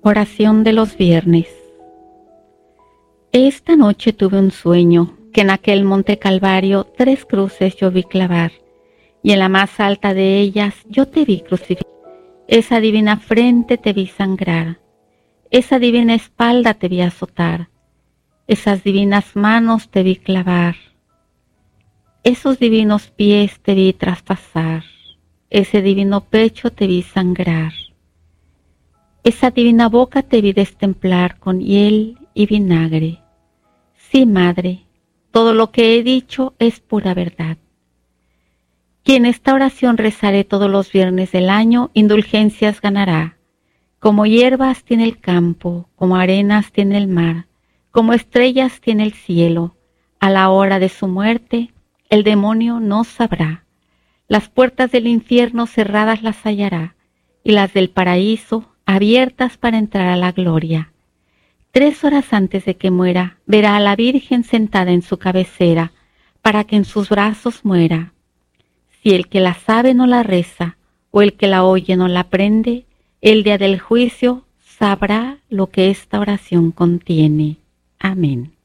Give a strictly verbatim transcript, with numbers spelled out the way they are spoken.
Oración de los viernes. Esta noche tuve un sueño, que en aquel monte Calvario tres cruces yo vi clavar, y en la más alta de ellas yo te vi crucificar. Esa divina frente te vi sangrar, esa divina espalda te vi azotar, esas divinas manos te vi clavar, esos divinos pies te vi traspasar, ese divino pecho te vi sangrar. Esa divina boca te vi destemplar con hiel y vinagre. Sí, Madre, todo lo que he dicho es pura verdad. Quien esta oración rezaré todos los viernes del año, indulgencias ganará. Como hierbas tiene el campo, como arenas tiene el mar, como estrellas tiene el cielo. A la hora de su muerte, el demonio no sabrá. Las puertas del infierno cerradas las hallará, y las del paraíso abiertas para entrar a la gloria. Tres horas antes de que muera, verá a la Virgen sentada en su cabecera, para que en sus brazos muera. Si el que la sabe no la reza, o el que la oye no la aprende, el día del juicio sabrá lo que esta oración contiene. Amén.